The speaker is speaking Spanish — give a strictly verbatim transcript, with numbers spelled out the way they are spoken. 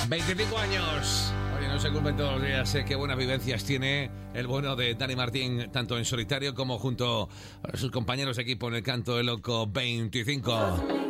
veinticinco años. Oye, no se cumplen todos los días. Sé qué buenas vivencias tiene el bueno de Dani Martín, tanto en solitario como junto a sus compañeros de equipo en el Canto del Loco veinticinco.